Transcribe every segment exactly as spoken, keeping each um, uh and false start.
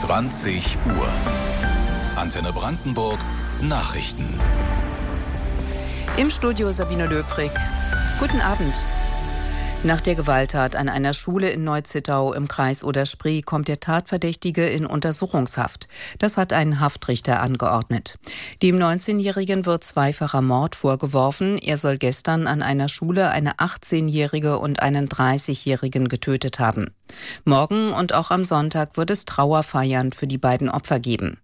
zwanzig Uhr. Antenne Brandenburg Nachrichten. Im Studio Sabine Löbrig. Guten Abend. Nach der Gewalttat an einer Schule in Neuzittau im Kreis Oder-Spree kommt der Tatverdächtige in Untersuchungshaft. Das hat ein Haftrichter angeordnet. Dem neunzehnjährigen wird zweifacher Mord vorgeworfen. Er soll gestern an einer Schule eine achtzehnjährige und einen dreißigjährigen getötet haben. Morgen und auch am Sonntag wird es Trauerfeiern für die beiden Opfer geben.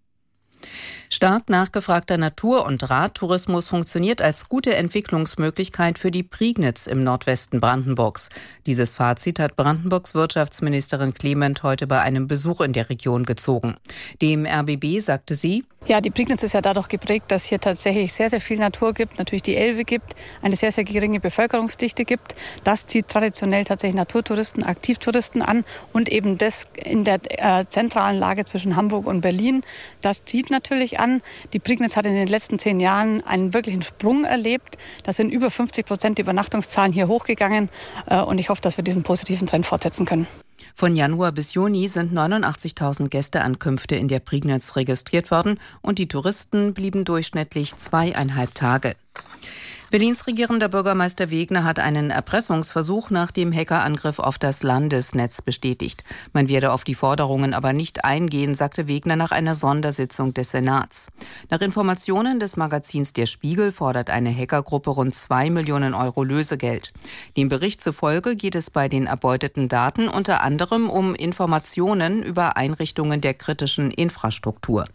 Stark nachgefragter Natur- und Radtourismus funktioniert als gute Entwicklungsmöglichkeit für die Prignitz im Nordwesten Brandenburgs. Dieses Fazit hat Brandenburgs Wirtschaftsministerin Clement heute bei einem Besuch in der Region gezogen. Dem R B B sagte sie: Ja, die Prignitz ist ja dadurch geprägt, dass hier tatsächlich sehr, sehr viel Natur gibt, natürlich die Elbe gibt, eine sehr, sehr geringe Bevölkerungsdichte gibt. Das zieht traditionell tatsächlich Naturtouristen, Aktivtouristen an und eben das in der äh, zentralen Lage zwischen Hamburg und Berlin. Das zieht natürlich an. Die Prignitz hat in den letzten zehn Jahren einen wirklichen Sprung erlebt. Da sind über fünfzig Prozent die Übernachtungszahlen hier hochgegangen äh, und ich hoffe, dass wir diesen positiven Trend fortsetzen können. Von Januar bis Juni sind neunundachtzigtausend Gästeankünfte in der Prignitz registriert worden und die Touristen blieben durchschnittlich zweieinhalb Tage. Berlins regierender Bürgermeister Wegner hat einen Erpressungsversuch nach dem Hackerangriff auf das Landesnetz bestätigt. Man werde auf die Forderungen aber nicht eingehen, sagte Wegner nach einer Sondersitzung des Senats. Nach Informationen des Magazins Der Spiegel fordert eine Hackergruppe rund zwei Millionen Euro Lösegeld. Dem Bericht zufolge geht es bei den erbeuteten Daten unter anderem um Informationen über Einrichtungen der kritischen Infrastruktur.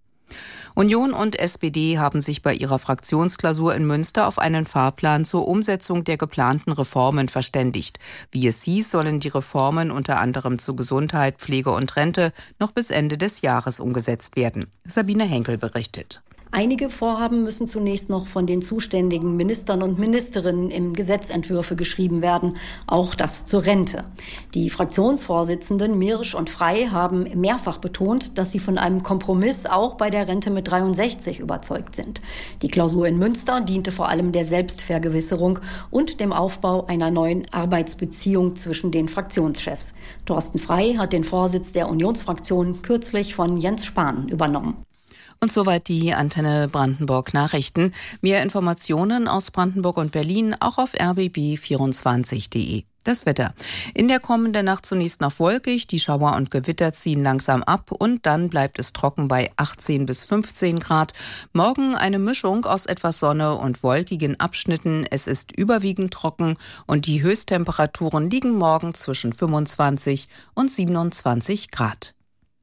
Union und S P D haben sich bei ihrer Fraktionsklausur in Münster auf einen Fahrplan zur Umsetzung der geplanten Reformen verständigt. Wie es hieß, sollen die Reformen unter anderem zu Gesundheit, Pflege und Rente noch bis Ende des Jahres umgesetzt werden. Sabine Henkel berichtet. Einige Vorhaben müssen zunächst noch von den zuständigen Ministern und Ministerinnen in Gesetzentwürfe geschrieben werden, auch das zur Rente. Die Fraktionsvorsitzenden Mirisch und Frey haben mehrfach betont, dass sie von einem Kompromiss auch bei der Rente mit dreiundsechzig überzeugt sind. Die Klausur in Münster diente vor allem der Selbstvergewisserung und dem Aufbau einer neuen Arbeitsbeziehung zwischen den Fraktionschefs. Thorsten Frey hat den Vorsitz der Unionsfraktion kürzlich von Jens Spahn übernommen. Und soweit die Antenne Brandenburg Nachrichten. Mehr Informationen aus Brandenburg und Berlin auch auf r b b vierundzwanzig punkt d e. Das Wetter. In der kommenden Nacht zunächst noch wolkig, die Schauer und Gewitter ziehen langsam ab und dann bleibt es trocken bei achtzehn bis fünfzehn Grad. Morgen eine Mischung aus etwas Sonne und wolkigen Abschnitten. Es ist überwiegend trocken und die Höchsttemperaturen liegen morgen zwischen fünfundzwanzig und siebenundzwanzig Grad.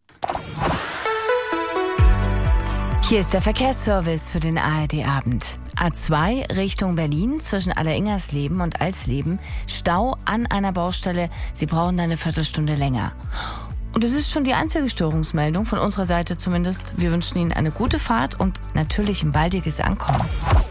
Hier ist der Verkehrsservice für den A R D-Abend. A zwei Richtung Berlin zwischen Alleringersleben und Alsleben. Stau an einer Baustelle. Sie brauchen eine Viertelstunde länger. Und es ist schon die einzige Störungsmeldung, von unserer Seite zumindest. Wir wünschen Ihnen eine gute Fahrt und natürlich ein baldiges Ankommen.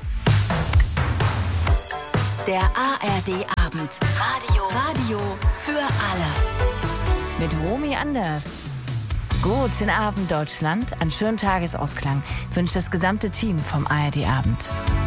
Der A R D-Abend. Radio. Radio für alle. Mit Romy Anders. Guten Abend, Deutschland. Einen schönen Tagesausklang wünscht das gesamte Team vom A R D-Abend.